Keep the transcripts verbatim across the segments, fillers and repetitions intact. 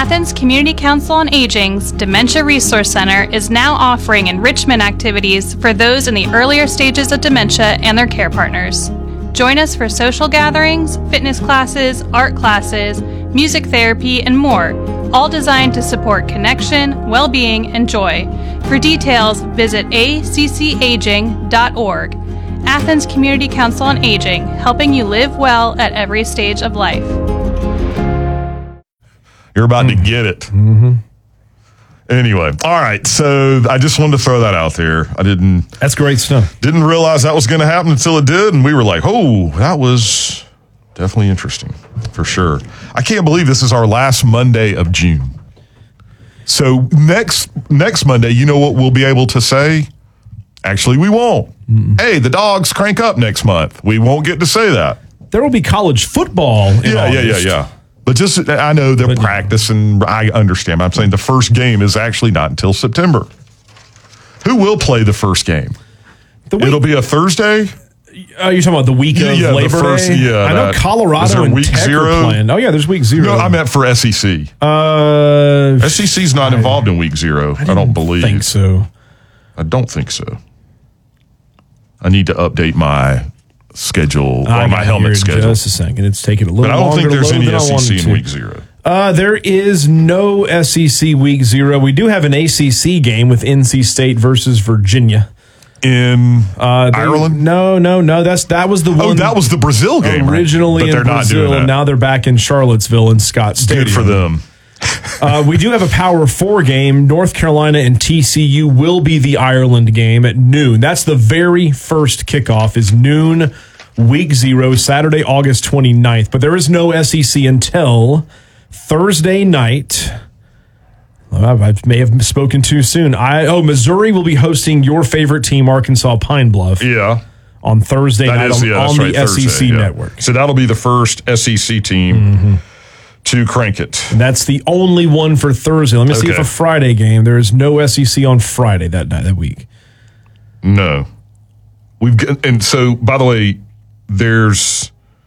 Athens Community Council on Aging's Dementia Resource Center is now offering enrichment activities for those in the earlier stages of dementia and their care partners. Join us for social gatherings, fitness classes, art classes, music therapy, and more, all designed to support connection, well-being, and joy. For details, visit a c c aging dot org. Athens Community Council on Aging, helping you live well at every stage of life. You're about mm. to get it. Mm-hmm. Anyway, all right. So I just wanted to throw that out there. I didn't. That's great stuff. Didn't realize that was going to happen until it did, and we were like, "Oh, that was definitely interesting for sure." I can't believe this is our last Monday of June. So next next Monday, you know what we'll be able to say? Actually, we won't. Mm-mm. Hey, the Dogs crank up next month. We won't get to say that. There will be college football. In yeah, August. yeah, yeah, yeah. But just, I know they're practicing. I understand. I'm saying the first game is actually not until September. Who will play the first game? The week, It'll be a Thursday? Are you talking about the week of yeah, Labor first, Day? Yeah, I know that, Colorado and week Tech zero? are playing. Oh, yeah, there's week zero. No, I meant for S E C. Uh, S E C's not I, involved in week zero. I, I don't believe. I think so. I don't think so. I need to update my schedule I or my helmet schedule. Just a second. It's taking a little longer. But I don't think there's any S E C in to. week zero. Uh, there is no S E C week zero. We do have an A C C game with N C State versus Virginia. In uh, they, Ireland? No, no, no. That's that was the one. Oh, that was the Brazil game. Originally right? But in they're Brazil, not doing that. And now they're back in Charlottesville in Scott Stadium. Good for them. uh, we do have a Power Four game. North Carolina and T C U will be the Ireland game at noon. That's the very first kickoff is noon, week zero, Saturday, August twenty-ninth. But there is no S E C until Thursday night. I may have spoken too soon. I oh, Missouri will be hosting your favorite team, Arkansas Pine Bluff. Yeah. On Thursday that night is, on, yeah, on right, the S E C Thursday, yeah. network. So that'll be the first S E C team mm-hmm. to crank it. And that's the only one for Thursday. Let me okay. see if a Friday game. There is no S E C on Friday that night, that week. No. We've got, and so, by the way, there's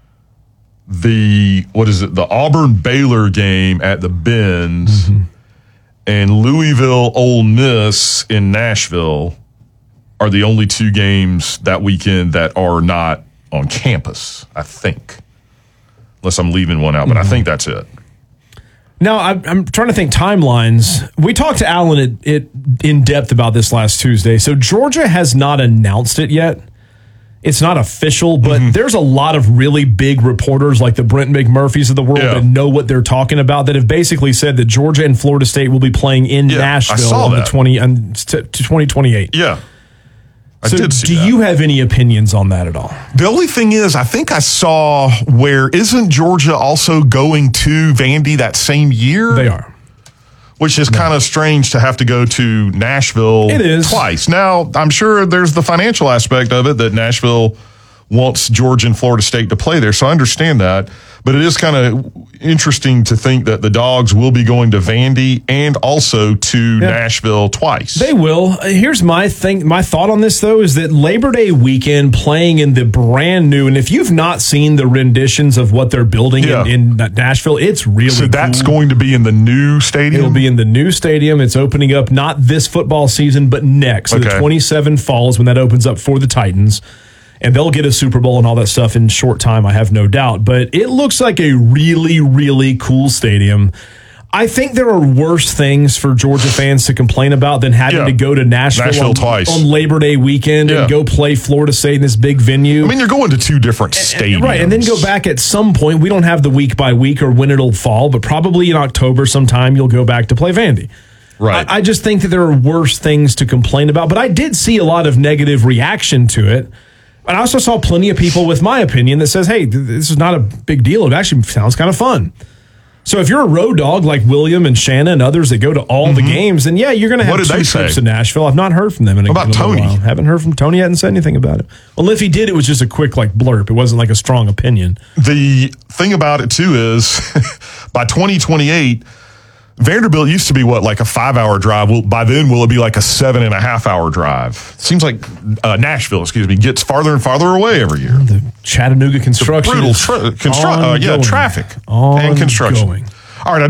the, what is it, the Auburn-Baylor game at the Benz mm-hmm. and Louisville Ole Miss in Nashville are the only two games that weekend that are not on campus, I think. Unless I'm leaving one out, but mm-hmm. I think that's it. Now, I'm, I'm trying to think timelines. We talked to Alan it, it, in depth about this last Tuesday. So Georgia has not announced it yet. It's not official, but mm-hmm. there's a lot of really big reporters like the Brent McMurphys of the world yeah. that know what they're talking about that have basically said that Georgia and Florida State will be playing in yeah, Nashville on the twenty and to twenty twenty-eight. Yeah. I so did see do that. you have any opinions on that at all? The only thing is, I think I saw where isn't Georgia also going to Vandy that same year? They are. Which is no. kind of strange to have to go to Nashville it is. twice. Now, I'm sure there's the financial aspect of it that Nashville wants Georgia and Florida State to play there, so I understand that. But it is kind of interesting to think that the Dogs will be going to Vandy and also to yeah. Nashville twice. They will. Here's my thing. My thought on this, though, is that Labor Day weekend playing in the brand new, and if you've not seen the renditions of what they're building yeah. in, in Nashville, it's really So that's cool. going to be in the new stadium? It'll be in the new stadium. It's opening up not this football season, but next. So okay. the twenty-seven falls when that opens up for the Titans. And they'll get a Super Bowl and all that stuff in short time, I have no doubt. But it looks like a really, really cool stadium. I think there are worse things for Georgia fans to complain about than having yeah. to go to Nashville, Nashville on, twice. on Labor Day weekend yeah. and go play Florida State in this big venue. I mean, you're going to two different stadiums. Right, and then go back at some point. We don't have the week by week or when it'll fall, but probably in October sometime you'll go back to play Vandy. Right. I, I just think that there are worse things to complain about. But I did see a lot of negative reaction to it. And I also saw plenty of people with my opinion that says, hey, this is not a big deal. It actually sounds kind of fun. So if you're a road dog like William and Shanna and others that go to all mm-hmm. the games, then yeah, you're going to have two trips say? to Nashville. I've not heard from them in a, what about in a Tony? while. Haven't heard from Tony yet and said anything about it. Well, if he did, it was just a quick like blurb. It wasn't like a strong opinion. The thing about it, too, is by twenty twenty-eight, Vanderbilt used to be, what, like a five-hour drive. Well, by then, will it be like a seven-and-a-half-hour drive? Seems like uh, Nashville, excuse me, gets farther and farther away every year. The Chattanooga construction. The brutal tra- constru- uh, yeah, traffic on and construction. Going. All right,